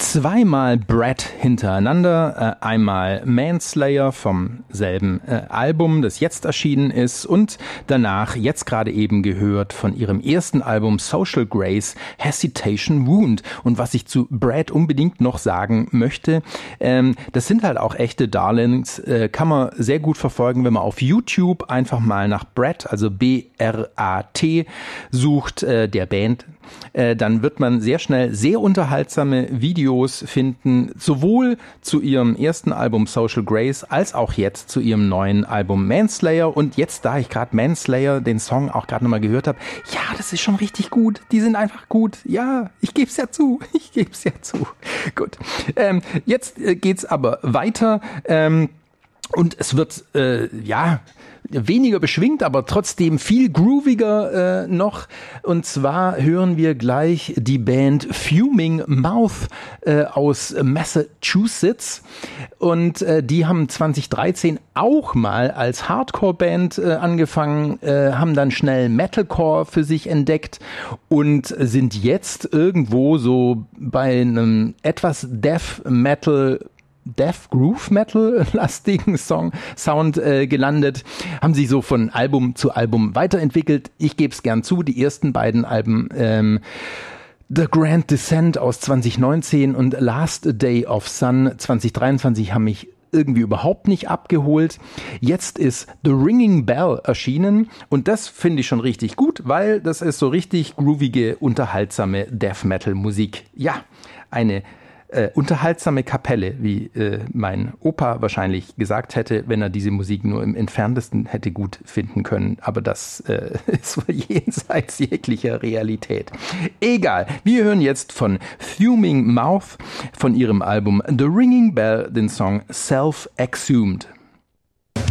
zweimal Brad hintereinander, einmal Manslayer vom selben Album, das jetzt erschienen ist, und danach, jetzt gerade eben gehört, von ihrem ersten Album Social Grace, Hesitation Wound. Und was ich zu Brad unbedingt noch sagen möchte, das sind halt auch echte Darlings, kann man sehr gut verfolgen, wenn man auf YouTube einfach mal nach Brad, also B-R-A-T, sucht, der Band. Dann wird man sehr schnell sehr unterhaltsame Videos finden, sowohl zu ihrem ersten Album Social Grace als auch jetzt zu ihrem neuen Album Manslayer. Und jetzt, da ich gerade Manslayer, den Song auch gerade nochmal gehört habe, ja, das ist schon richtig gut. Die sind einfach gut. Ja, ich gebe es ja zu. Gut. Jetzt geht's aber weiter. Und es wird, weniger beschwingt, aber trotzdem viel grooviger noch. Und zwar hören wir gleich die Band Fuming Mouth aus Massachusetts. Und die haben 2013 auch mal als Hardcore-Band angefangen, haben dann schnell Metalcore für sich entdeckt und sind jetzt irgendwo so bei einem etwas Death Groove Metal lastigen Sound gelandet, haben sich so von Album zu Album weiterentwickelt. Ich gebe es gern zu, die ersten beiden Alben The Grand Descent aus 2019 und Last Day of Sun 2023 haben mich irgendwie überhaupt nicht abgeholt. Jetzt ist The Ringing Bell erschienen und das finde ich schon richtig gut, weil das ist so richtig groovige, unterhaltsame Death Metal Musik. Ja, eine unterhaltsame Kapelle, wie mein Opa wahrscheinlich gesagt hätte, wenn er diese Musik nur im Entferntesten hätte gut finden können. Aber das ist jenseits jeglicher Realität. Egal, wir hören jetzt von Fuming Mouth von ihrem Album The Ringing Bell den Song Self-Exhumed.